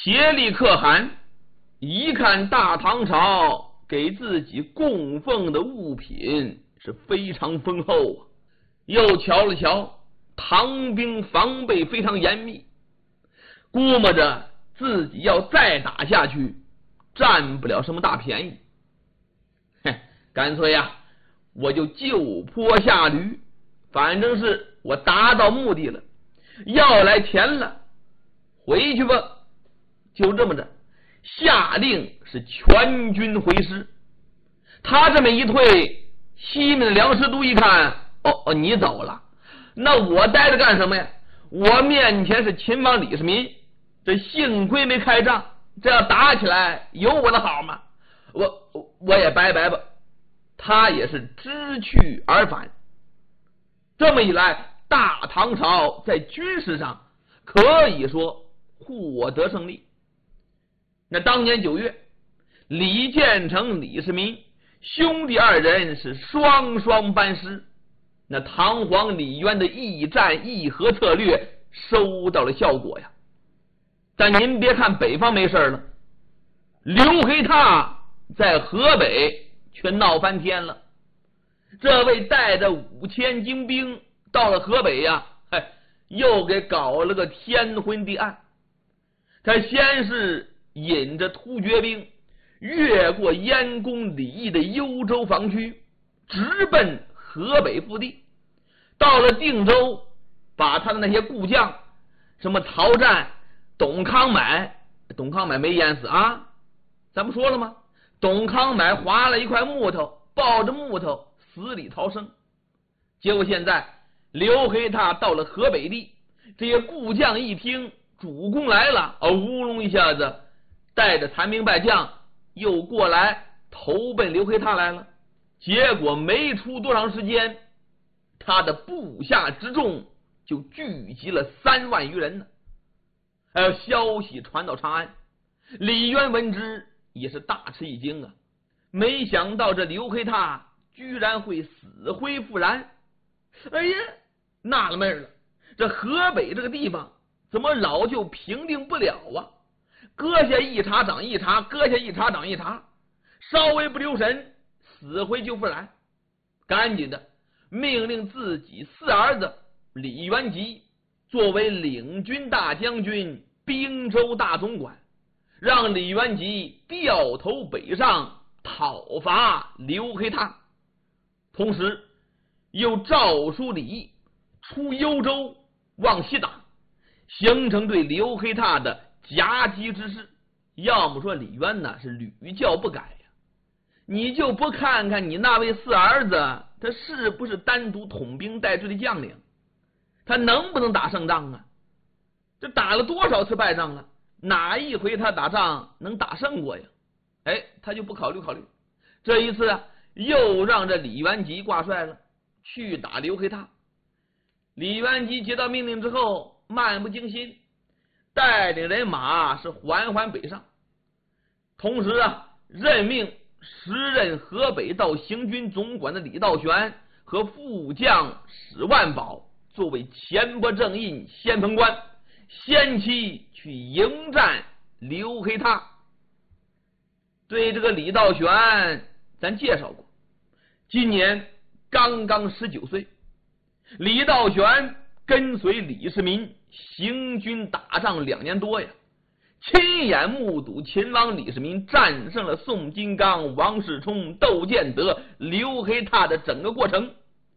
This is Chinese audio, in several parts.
协力可汗一看大唐朝给自己供奉的物品是非常丰厚啊，又瞧了瞧唐兵防备非常严密，估摸着自己要再打下去占不了什么大便宜，干脆呀，我就就坡下驴，反正是我达到目的了，要来钱了，回去吧。就这么着，下令是全军回师。他这么一退，西面的梁师都一看，你走了，那我待着干什么呀？我面前是秦王李世民，这幸亏没开仗，这要打起来有我的好吗？我也拜拜吧。他也是知趣而返。这么一来，大唐朝在军事上可以说获得胜利。那当年9月，李建成、李世民兄弟二人是双双班师，那唐皇李渊的一战一和策略收到了效果呀。但您别看北方没事了，刘黑闼在河北却闹翻天了。这位带着5000精兵到了河北呀，又给搞了个天昏地暗。他先是引着突厥兵越过燕公李毅的幽州防区，直奔河北腹地。到了定州，把他的那些故将什么曹湛、董康买没淹死啊，咱不说了吗？董康买划了一块木头，抱着木头死里逃生。结果现在刘黑闼到了河北地，这些故将一听主公来了，乌龙一下子带着残兵败将又过来投奔刘黑闼来了。结果没出多长时间，他的部下之众就聚集了3万余人呢。消息传到长安，李渊闻之也是大吃一惊啊！没想到这刘黑闼居然会死灰复燃。纳了闷了，这河北这个地方怎么老就平定不了啊？割下一茬长一茬，割下一茬长一茬，稍微不留神死灰就复燃。赶紧的命令自己4儿子李元吉作为领军大将军、兵州大总管，让李元吉掉头北上讨伐刘黑闼。同时又诏书李毅出幽州往西打，形成对刘黑闼的夹击之势。要么说李渊呢是屡教不改呀，你就不看看你那位4儿子，他是不是单独统兵带队的将领？他能不能打胜仗啊？这打了多少次败仗了？哪一回他打仗能打胜过呀？他就不考虑考虑。这一次又让这李元吉挂帅了，去打刘黑闼。李元吉接到命令之后，漫不经心，带领人马是缓缓北上。同时任命时任河北道行军总管的李道玄和副将史万宝作为前拨正印、先锋官，先期去迎战刘黑闼。对这个李道玄咱介绍过，今年刚刚19岁。李道玄跟随李世民行军打仗2年多呀，亲眼目睹秦王李世民战胜了宋金刚、王世充、窦建德、刘黑闼的整个过程。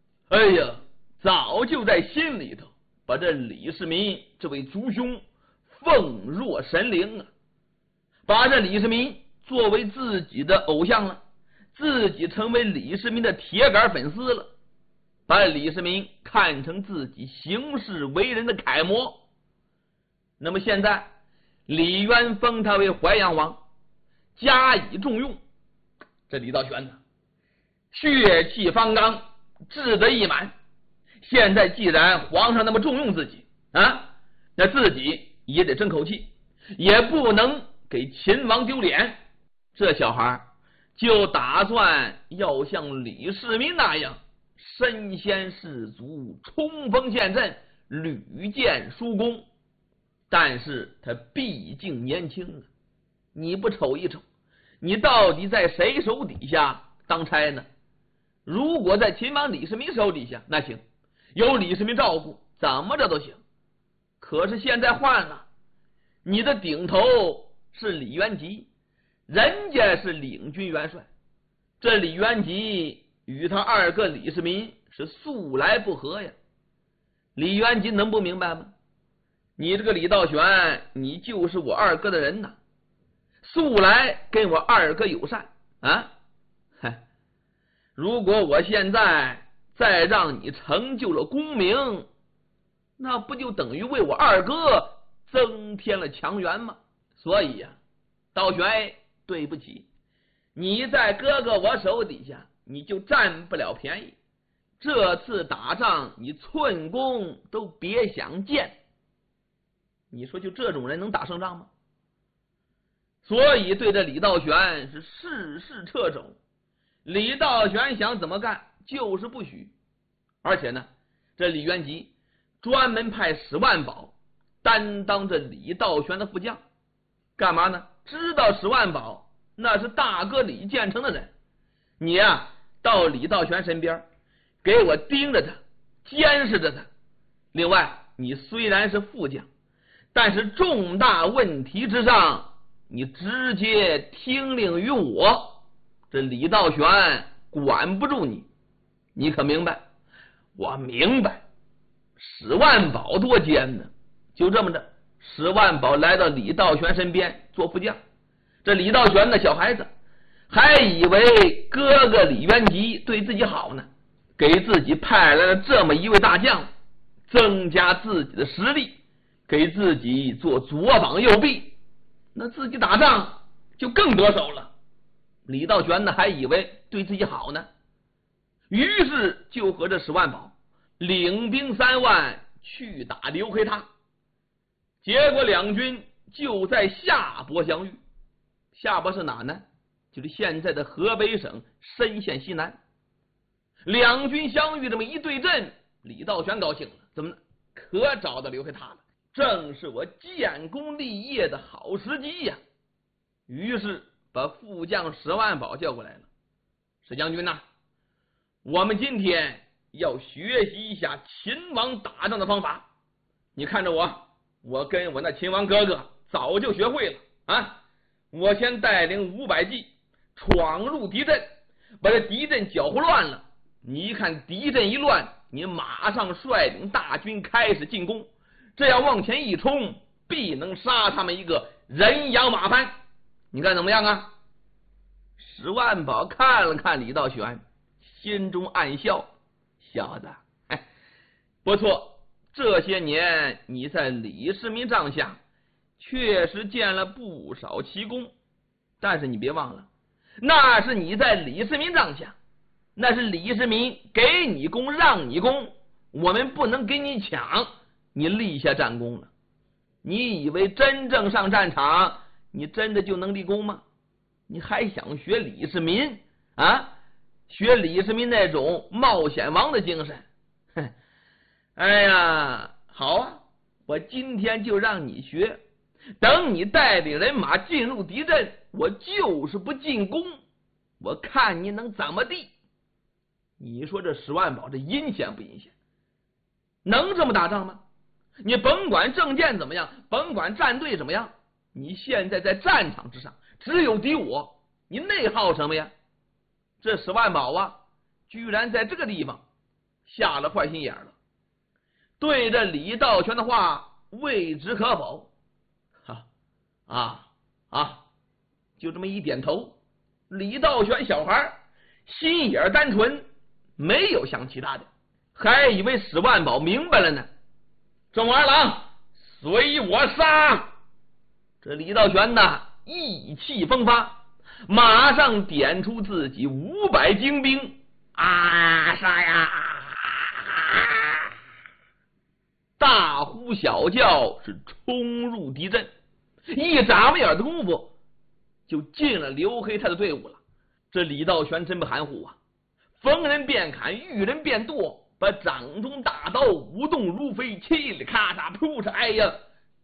早就在心里头把这李世民这位族兄奉若神灵啊，把这李世民作为自己的偶像了，自己成为李世民的铁杆粉丝了，把李世民看成自己行事为人的楷模。那么现在李渊封他为淮阳王，加以重用。这李道玄呢，血气方刚，志得意满。现在既然皇上那么重用自己那自己也得争口气，也不能给秦王丢脸。这小孩就打算要像李世民那样身先士卒，冲锋陷阵，屡建殊功。 但是他毕竟年轻啊，你不瞅一瞅，你到底在谁手底下当差呢？如果在秦王李世民手底下，那行，有李世民照顾，怎么着都行。可是现在换了，你的顶头是李元吉，人家是领军元帅，这李元吉与他二哥李世民是素来不和呀。李元吉能不明白吗？你这个李道玄，你就是我二哥的人呐，素来跟我二哥友善啊。嗨，如果我现在再让你成就了功名，那不就等于为我二哥增添了强援吗？所以呀，道玄，对不起，你在哥哥我手底下，你就占不了便宜。这次打仗，你寸功都别想见。你说就这种人能打胜仗吗？所以对着李道玄是事事掣肘。李道玄想怎么干就是不许。而且呢，这李元吉专门派史万宝担当着李道玄的副将，干嘛呢？知道史万宝那是大哥李建成的人，你呀到李道玄身边，给我盯着他，监视着他。另外，你虽然是副将，但是重大问题之上，你直接听令于我，这李道玄管不住你，你可明白？我明白。史万宝多奸呢！就这么着，史万宝来到李道玄身边做副将。这李道玄的小孩子还以为哥哥李元吉对自己好呢，给自己派来了这么一位大将，增加自己的实力，给自己做左膀右臂，那自己打仗就更得手了。李道玄呢还以为对自己好呢，于是就和这史万宝领兵3万去打刘黑他。结果两军就在夏伯相遇。夏伯是哪呢？就是现在的河北省深县西南。两军相遇这么一对阵，李道玄高兴了，怎么呢？可找到刘黑他了，正是我建功立业的好时机呀。于是把副将史万宝叫过来了。史将军呐，我们今天要学习一下秦王打仗的方法。你看着我跟我那秦王哥哥早就学会了啊！我先带领500骑闯入敌阵，把这敌阵搅和乱了。你一看敌阵一乱，你马上率领大军开始进攻，这样往前一冲，必能杀他们一个人仰马翻。你看怎么样啊？史万宝看了看李道玄，心中暗笑，小子，不错，这些年你在李世民帐下确实建了不少奇功，但是你别忘了，那是你在李世民帐下，那是李世民给你功让你功，我们不能给你抢，你立下战功了。你以为真正上战场，你真的就能立功吗？你还想学李世民啊？学李世民那种冒险王的精神？哎呀，好啊，我今天就让你学。等你带领人马进入敌阵，我就是不进攻，我看你能怎么地。你说这史万宝这阴险不阴险？能这么打仗吗？你甭管政见怎么样，甭管战队怎么样，你现在在战场之上只有敌我，你内耗什么呀？这史万宝啊，居然在这个地方下了坏心眼了，对着李道玄的话未知可否。就这么一点头。李道玄小孩心眼单纯，没有想其他的，还以为史万宝明白了呢。众儿郎，随我杀！这李道玄呐，意气风发，马上点出自己500精兵，杀呀！大呼小叫，是冲入敌阵，一眨巴眼的功夫就进了刘黑他的队伍了。这李道玄真不含糊啊，逢人便砍，遇人便剁，把掌中大刀舞动如飞，嘁里咔嚓扑哧，哎呀，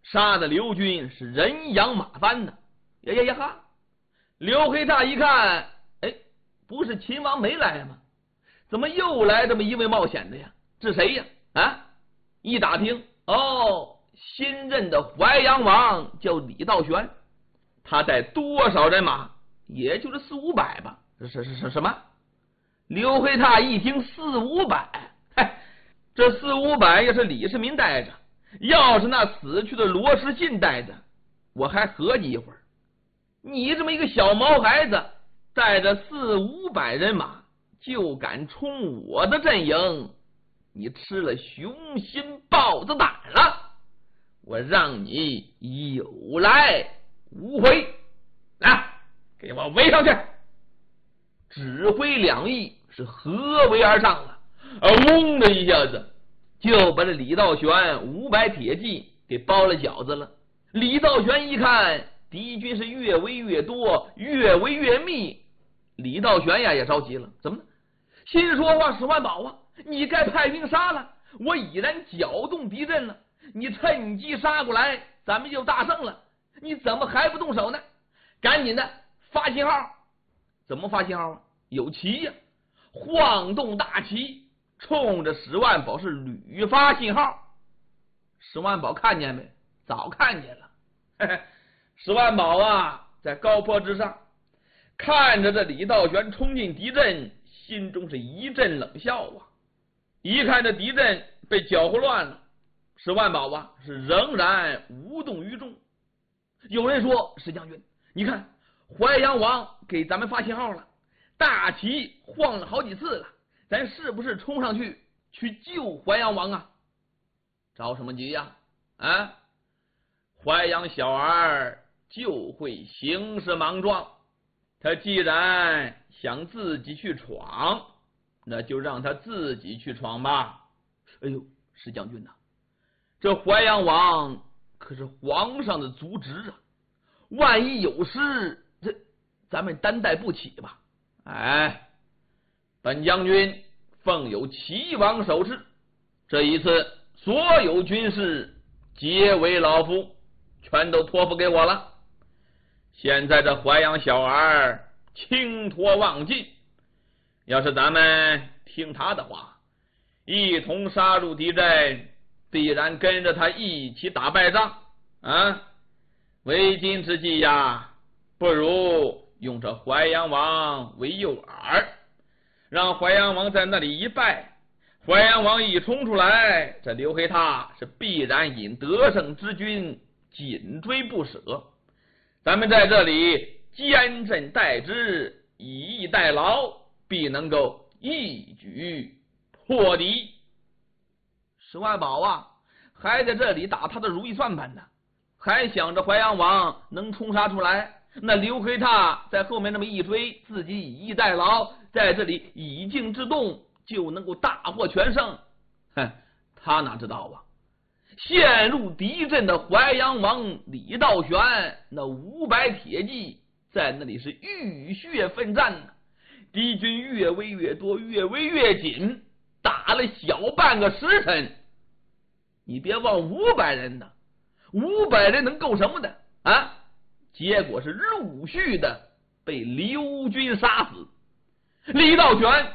杀的刘军是人仰马翻呢。呀！刘黑闼一看，哎，不是秦王没来吗？怎么又来这么一位冒险的呀？这谁呀？啊！一打听，哦，新任的淮阳王叫李道玄，他带多少人马？也就是400-500吧。是什么？刘黑闼一听400-500，嗨，这400-500要是李世民带着，要是那死去的罗士信带着，我还合计一会儿。你这么一个小毛孩子，带着400-500人马就敢冲我的阵营，你吃了雄心豹子胆了！我让你有来无回啊！给我围上去！指挥两翼是合围而上了，嗡的一下子就把这李道玄500铁骑给包了饺子了。李道玄一看敌军是越围越多，越围越密，李道玄呀也着急了。怎么呢？心说话，史万宝啊，你该派兵杀了，我已然搅动敌阵了，你趁机杀过来，咱们就大胜了，你怎么还不动手呢？赶紧的发信号。怎么发信号啊？有旗呀，晃动大旗，冲着史万宝是屡发信号。史万宝看见没？早看见了。嘿嘿，史万宝啊，在高坡之上看着这李道玄冲进敌阵，心中是一阵冷笑啊。一看这敌阵被搅和乱了，史万宝啊是仍然无动于衷。有人说，史将军，你看淮阳王给咱们发信号了，大旗晃了好几次了，咱是不是冲上去救淮阳王啊？着什么急呀？啊，淮阳小儿就会行事莽撞，他既然想自己去闯，那就让他自己去闯吧。哎呦，史将军呐，这淮阳王可是皇上的族侄啊，万一有失，这咱们担待不起吧？哎，本将军奉有齐王手敕，这一次所有军事皆为老夫，全都托付给我了。现在这淮阳小儿轻托妄进，要是咱们听他的话，一同杀入敌阵，必然跟着他一起打败仗啊！为今之计呀，不如用这淮阳王为诱饵，让淮阳王在那里一败，淮阳王一冲出来，这刘黑闼是必然引得胜之军紧追不舍。咱们在这里坚阵待之，以逸待劳，必能够一举破敌。史万宝啊，还在这里打他的如意算盘呢，还想着淮阳王能冲杀出来，那刘黑闼在后面那么一追，自己以逸待劳，在这里以静制动，就能够大获全胜。哼，他哪知道啊，陷入敌阵的淮阳王李道玄那500铁骑在那里是浴血奋战呢，敌军越围越多，越围越紧，打了小半个时辰。你别忘500人呢，500人能够什么的啊？结果是陆续的被刘军杀死。李道玄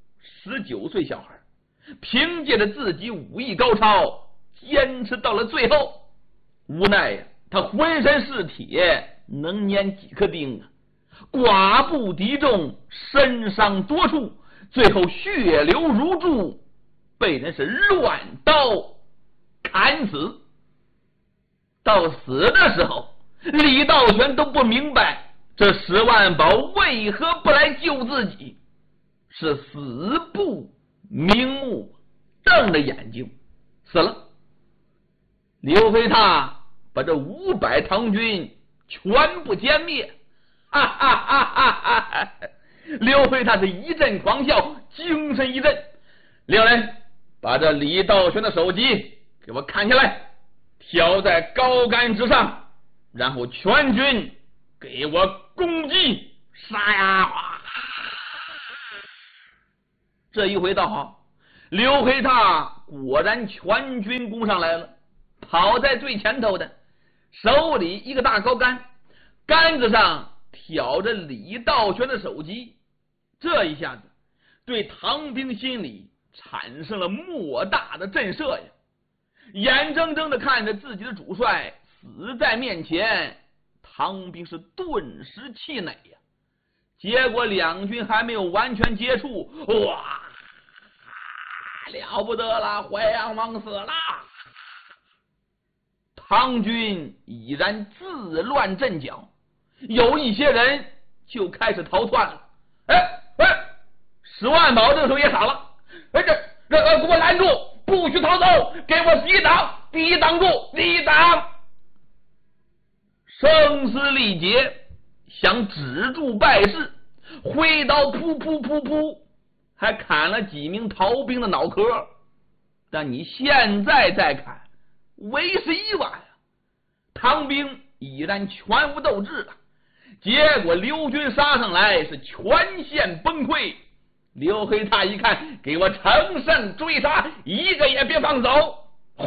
19岁小孩，凭借着自己武艺高超，坚持到了最后，无奈呀，他浑身是铁，能粘几颗钉啊！寡不敌众，身伤多处，最后血流如注，被人是乱刀砍死。到死的时候，李道玄都不明白这史万宝为何不来救自己，是死不瞑目，瞪着眼睛死了。刘黑闼把这500唐军全部歼灭，哈哈哈哈哈哈！刘黑闼是一阵狂笑，精神一振。两人把这李道玄的首级给我砍下来，挑在高杆之上，然后全军给我攻击杀呀！这一回倒好，刘黑闼果然全军攻上来了。跑在最前头的手里一个大高杆，杆子上挑着李道全的首级。这一下子对唐兵心里产生了莫大的震慑呀！眼睁睁的看着自己的主帅死在面前，唐兵是顿时气馁呀。结果两军还没有完全接触，哇，了不得了，淮阳王死了！唐军已然自乱阵脚，有一些人就开始逃窜了。史万宝这个时候也傻了，给我拦住，不许逃走，给我抵挡，抵挡住，抵挡！声嘶力竭，想止住败势，挥刀噗噗噗噗，还砍了几名逃兵的脑壳。但你现在再看，为时已晚呀！唐兵已然全无斗志了。结果刘军杀上来是全线崩溃。刘黑闼一看，给我乘胜追杀，一个也别放走！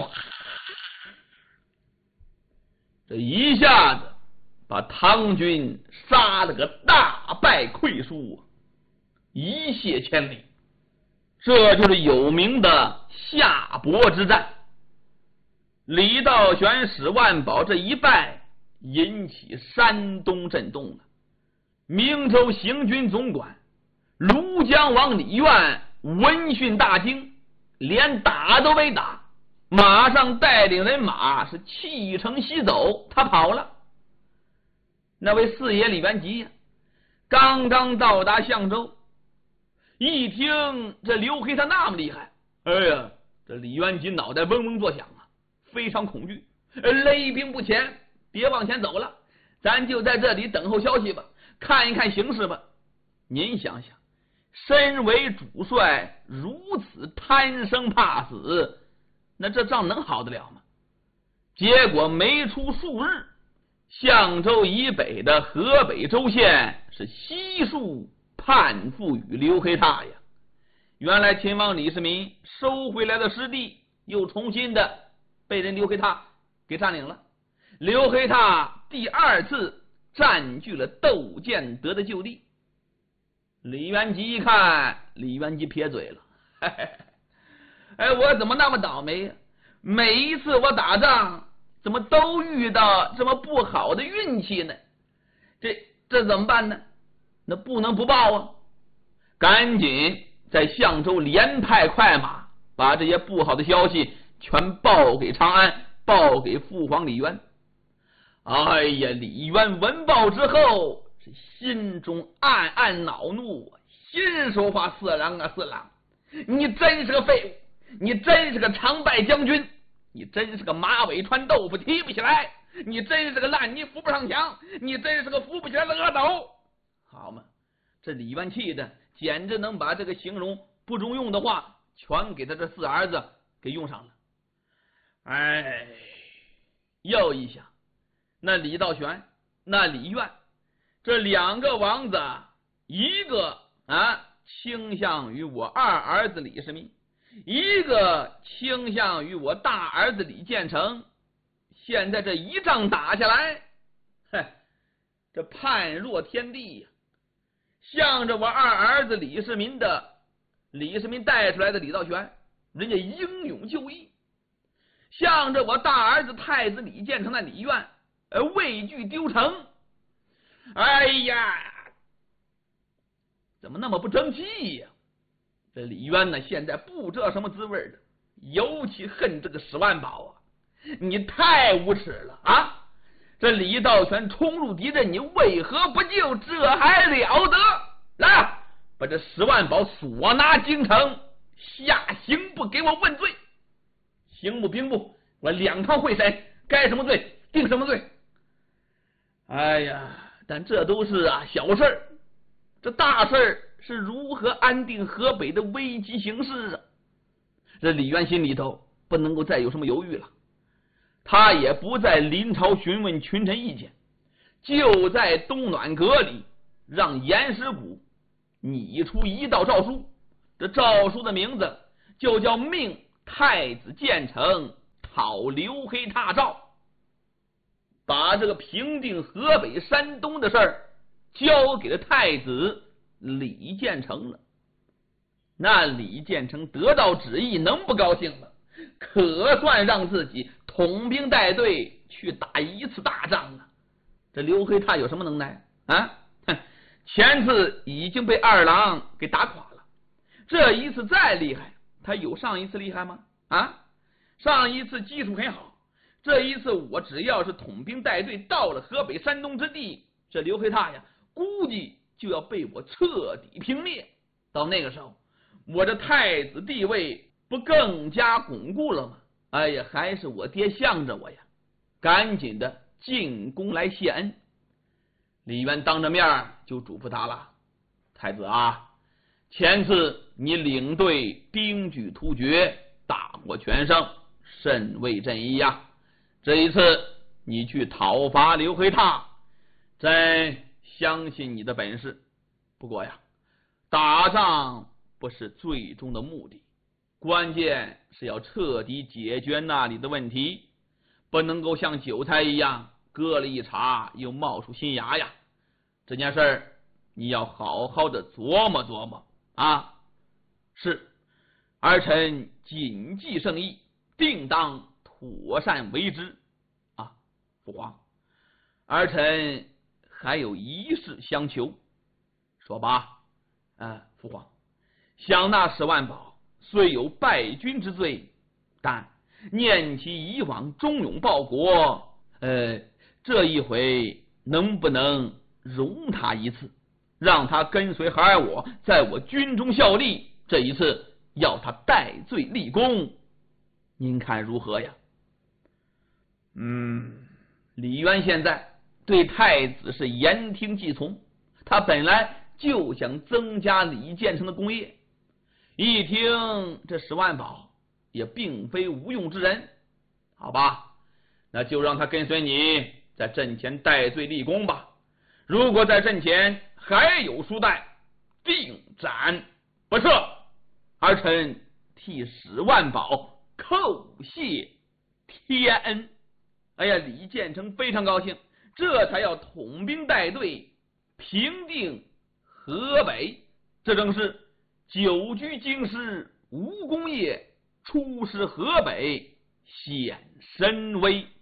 这一下子把唐军杀了个大败溃输，一泻千里。这就是有名的夏伯之战。李道玄、史万宝这一败，引起山东震动了。明州行军总管庐江王李渊闻讯大惊，连打都没打，马上带领人马是弃城西走，他跑了。那位四爷李元吉刚刚到达相州，一听这刘黑他那么厉害，哎呀，这李元吉脑袋嗡嗡作响啊，非常恐惧。勒兵不前，别往前走了，咱就在这里等候消息吧，看一看形势吧。您想想，身为主帅如此贪生怕死，那这仗能好得了吗？结果没出数日，相州以北的河北州县是悉数叛附于刘黑闼呀。原来秦王李世民收回来的失地，又重新的被人刘黑闼给占领了。刘黑闼第二次占据了窦建德的旧地。李元吉一看，李元吉撇嘴了，我怎么那么倒霉呀？每一次我打仗怎么都遇到这么不好的运气呢？这怎么办呢？那不能不报啊！赶紧在相州连派快马，把这些不好的消息全报给长安，报给父皇李渊。哎呀，李渊闻报之后是心中暗暗恼怒，心说话：四郎啊四郎，你真是个废物，你真是个常败将军，你真是个马尾穿豆腐提不起来，你真是个烂泥扶不上墙，你真是个扶不起来的阿斗。好嘛，这李渊气的简直能把这个形容不中用的话全给他这四儿子给用上了。哎，又一想，那李道玄，那李渊，这两个王子，一个倾向于我二儿子李世民，一个倾向于我大儿子李建成。现在这一仗打下来，这判若天地呀！向着我二儿子李世民带出来的李道玄，人家英勇就义；向着我大儿子太子李建成的李渊，畏惧丢城。哎呀，怎么那么不争气呀？这李渊呢，现在不知道什么滋味的，尤其恨这个史万宝啊！你太无耻了啊！这李道全冲入敌阵，你为何不救？这还了得！来，把这史万宝锁拿京城，下刑部给我问罪。刑部兵部我两趟会审，该什么罪定什么罪。哎呀，但这都是小事儿，这大事儿是如何安定河北的危机形势啊！这李渊心里头不能够再有什么犹豫了，他也不再临朝询问群臣意见，就在东暖阁里让严师古拟出一道诏书。这诏书的名字就叫命太子建成讨刘黑闼诏。 把这个平定河北、山东的事儿交给了太子李建成了。那李建成得到旨意，能不高兴吗？可算让自己统兵带队去打一次大仗了。这刘黑闼有什么能耐啊？前次已经被二郎给打垮了，这一次再厉害，他有上一次厉害吗？啊，上一次基础很好，这一次我只要是统兵带队到了河北、山东之地，这刘黑闼呀，估计就要被我彻底平灭。到那个时候，我这太子地位不更加巩固了吗？哎呀，还是我爹向着我呀，赶紧的进宫来谢恩。李渊当着面就嘱咐他了：太子啊，前次你领队兵举突厥，大获全胜，甚为朕意呀。这一次你去讨伐刘黑闼，朕相信你的本事。不过呀，打仗不是最终的目的，关键是要彻底解决那里的问题，不能够像韭菜一样割了一茬又冒出新芽呀。这件事儿你要好好的琢磨琢磨啊。是，儿臣谨记圣意，定当妥善为之啊。父皇，儿臣还有一事相求。说吧。父皇，想那10万宝虽有败军之罪，但念其以往忠勇报国，这一回能不能容他一次，让他跟随孩儿我在我军中效力，这一次要他戴罪立功，您看如何呀？李渊现在对太子是言听计从，他本来就想增加李建成的功业，一听这10万宝也并非无用之人，好吧，那就让他跟随你在阵前戴罪立功吧。如果在阵前还有疏待，定斩不赦。儿臣替10万宝叩谢天恩。哎呀，李建成非常高兴，这才要统兵带队平定河北，这正是久居京师无功业，出师河北显神威。